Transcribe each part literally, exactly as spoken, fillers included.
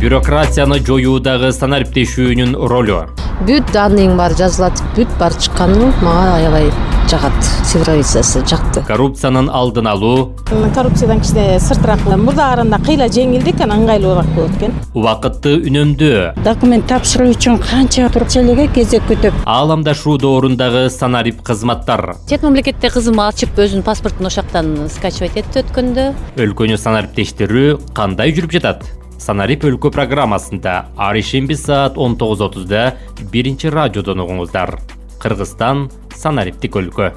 Бюрократияны жоюудагы санариптешүүнүн ролу. Бүт данныйың бар жазылат, бүт бар чыкканы мага аябай жагат. Цифровизациясы жакты. Коррупциянын алдын алуу. Коррупциядан кичине сыртыраак мурда караганда кыйла жеңилдик, анан ыңгайлуураак болот экен. Убакытты үнөмдөө. Документ тапшыруу үчүн канча турчелеге кезек күтүп. Ааламдашуу доорундагы санарип кызматтар. Чет мамлекетте кызым ачып өзүнүн паспортун ошактан скачивать этти өткөндө. Өлкөнү санариптештирүү кандай жүрүп жатат? Санарип өлкө программасында ар ишемби саат он тогуз отузда биринчи радиодон угуңуздар. Кыргызстан санариптик өлкө.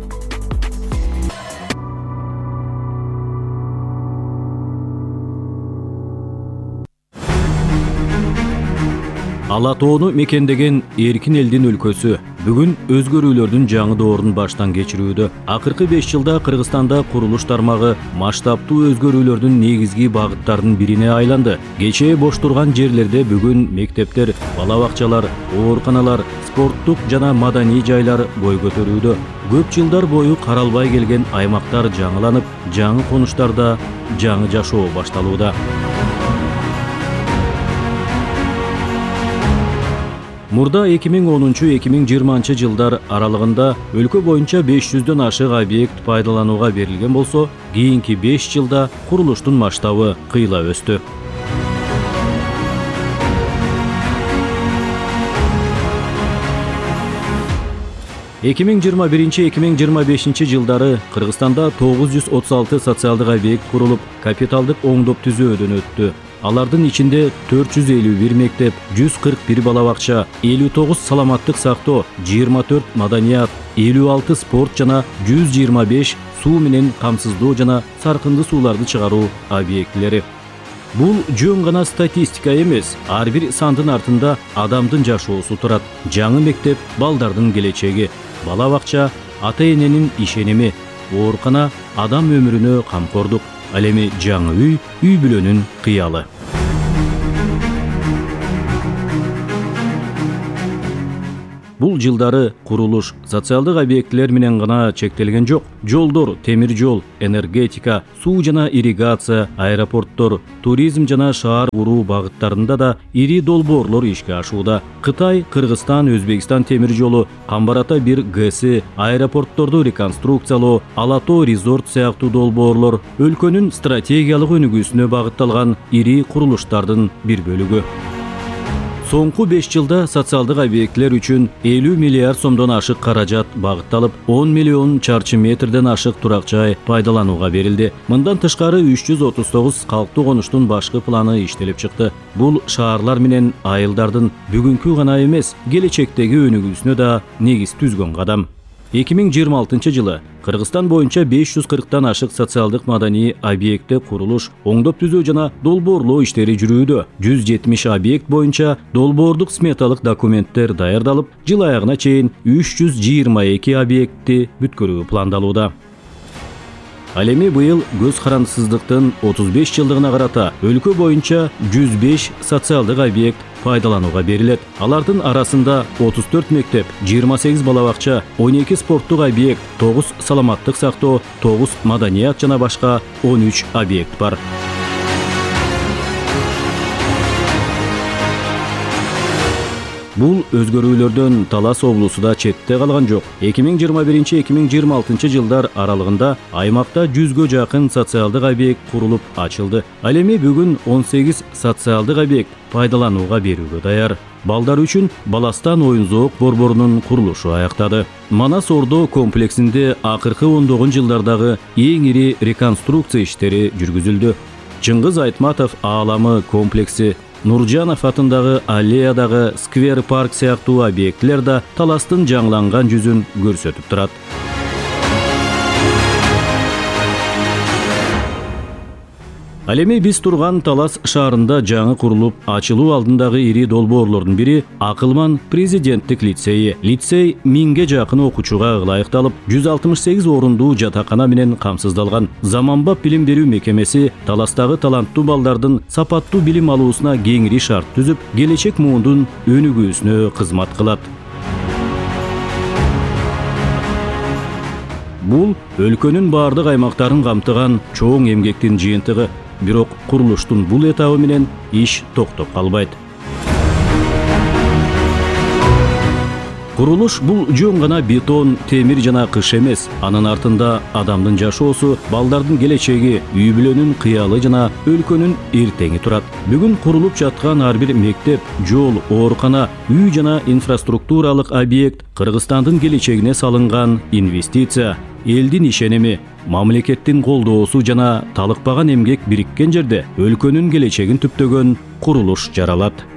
Ала тоону мекендеген эркин элдин өлкөсү бүгүн өзгөрүүлөрдүн жаңы доорун баштан кечирүүдө. Акыркы беш жылда Кыргызстанда курулуш тармагы масштабтуу өзгөрүүлөрдүн негизги багыттарынын бирине айланды. Кечээ бош турган жерлерде бүгүн мектептер, бала бакчалар, ооруканалар, спорттук жана маданий жайлар бой көтөрүүдө. Көп жылдар бою каралбай келген аймактар жаңыланып, жаңы конуштарда жаңы жашоо башталууда. Мурда эки миң онунчу эки миң жыйырманчы жылдар аралыгында өлкө боюнча беш жүздөн ашык объект пайдаланууга берилген болсо, кийинки беш жылда курулуштун масштабы кыйла өстү. эки миң жыйырма биринчи эки миң жыйырма бешинчи жылдары Кыргызстанда тогуз жүз отуз алты социалдык объект курулуп, капиталдык оңдоп түзөөдөн өттү. Алардын ичинде төрт жүз элүү бир мектеп, жүз кырк бир бала бакча, элүү тогуз саламаттык сактоо, жыйырма төрт маданият, элүү алты спорт жана жүз жыйырма беш суу менен камсыздоо жана саркынды сууларды чыгаруу объектилери. Бул жөн гана статистика эмес, ар бир сандын артында адамдын жашоосу турат. Жаңы мектеп балдардын келечеги, бала бакча ата эненин ишеними, оорукана адам өмүрүнө камкордук. Ал эми жаңы үй, үй бүлөнүн кыялы. Бул жылдары курулуш социалдык объектилер менен гана чектелген жок. Жолдор, темир жол, энергетика, суу жана ирригация, аэропорттор, туризм жана шаар куруу багыттарында да ири долбоорлор ишке ашууда. Кытай, Кыргызстан, Өзбекстан темир жолу, Камбар ата бир ГЭСи, аэропортторду реконструкциялоо, Ала тоо резорт сыяктуу долбоорлор өлкөнүн стратегиялык өнүгүүсүнө багытталган ири курулуштардын бир бөлүгү. Соңку беш жылда социалдык объектилер үчүн элүү миллиард сомдон ашык каражат багытталып, он миллион чарчы метрден ашык турак жай пайдаланууга берилди. Мындан тышкары үч жүз отуз тогуз калктуу конуштун башкы планы иштелип чыкты. Бул шаарлар менен айылдардын бүгүнкү гана эмес, келечектеги өнүгүүсүнө да негиз түзгөн кадам. эки миң жыйырма алтынчы жылы Кыргызстан боюнча беш жүз кырктан ашык социалдык маданий объектте курулуш, оңдоп түзөө жана долбоорлоо иштери жүрүүдө. жүз жетимиш объект боюнча долбоордук сметалык документтер даярдалып, жыл аягына чейин үч жүз жыйырма эки объектти бүткөрүү пландалууда. Ал эми быйыл көз карандысыздыктын отуз беш жылдыгына карата өлкө боюнча жүз беш социалдык объект пайдаланууга берилет. Алардын арасында отуз төрт мектеп, жыйырма сегиз бала бакча, он эки спорттук объект, тогуз саламаттык сактоо, тогуз маданият жана башка он үч объект бар. Бул өзгөрүүлөрдөн Талас облусу да четте калган жок. эки миң жыйырма биринчи эки миң жыйырма алтынчы жылдар аралыгында аймакта жүзгө жакын социалдык объект курулуп ачылды. Ал эми бүгүн он сегиз социалдык объект пайдаланууга берүүгө даяр. Балдар үчүн Баластан оюн-зоок борборунун курулушу аяктады. Манас Ордо комплексинде акыркы ондогун жылдардагы эң ири реконструкция иштери жүргүзүлдү. Чыңгыз Айтматов ааламы комплекси, Нуржанов атындагы аллеядагы сквер парк сыяктуу объектилер да Таластын жаңыланган жүзүн көрсөтүп турат. Ал эми биз турган Талас шаарында жаңы курулуп ачылуу алдындагы ири долбоорлордун бири Акылман президенттик лицейи. Лицей миңге жакын окуучуга ылайыкталып, жүз алтымыш сегиз орундуу жатакана менен камсыздалган. Заманбап билим берүү мекемеси Таластагы таланттуу балдардын сапаттуу билим алуусуна кеңири шарт түзүп, келечек муундун өнүгүүсүнө кызмат кылат. Бул өлкөнүн баардык аймактарын камтыган чоң эмгектин жыйынтыгы. бирок курулуштун бул этабы менен иш токтоп калбайт. Курулуш бул жөн гана бетон, темир жана кыш эмес. Анын артында адамдын жашоосу, балдардын келечеги, үй бүлөнүн кыялы жана өлкөнүн эртеңи турат. Бүгүн курулуп жаткан ар бир мектеп, жол, оорукана, үй жана инфраструктуралык объект Кыргызстандын келечегине салынган инвестиция, элдин ишеними, мамлекеттин колдоосу жана талыкпаган эмгек бириккен жерде өлкөнүн келечегин түптөгөн курулуш жаралат.